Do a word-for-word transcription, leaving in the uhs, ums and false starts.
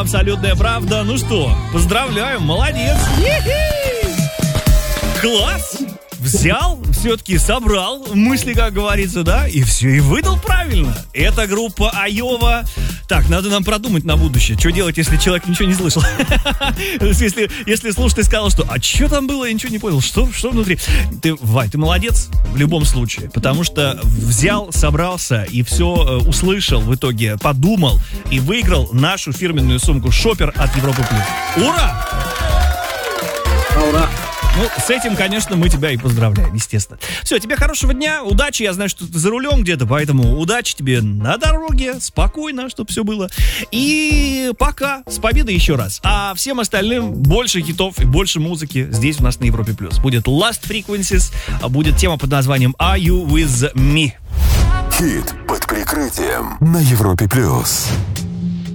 Абсолютная правда. Ну что, поздравляю, молодец. Класс! Взял, все-таки собрал мысли, как говорится, да, и все, и выдал правильно. Это группа Айова. Так, надо нам продумать на будущее, что делать, если человек ничего не слышал. Если, если слушатель сказал, что, а что там было, я ничего не понял, что, что внутри. Ты, Вай, ты молодец в любом случае, потому что взял, собрался и все услышал в итоге, подумал и выиграл нашу фирменную сумку Шопер от Европы Плюс. Ура! Ура! Ну, с этим, конечно, мы тебя и поздравляем, естественно. Все, тебе хорошего дня, удачи. Я знаю, что ты за рулем где-то, поэтому удачи тебе на дороге, спокойно, чтобы все было. И пока, с победой еще раз. А всем остальным больше хитов и больше музыки здесь у нас на Европе+. Будет Last Frequencies, будет тема под названием Are You With Me? Хит под прикрытием на Европе+.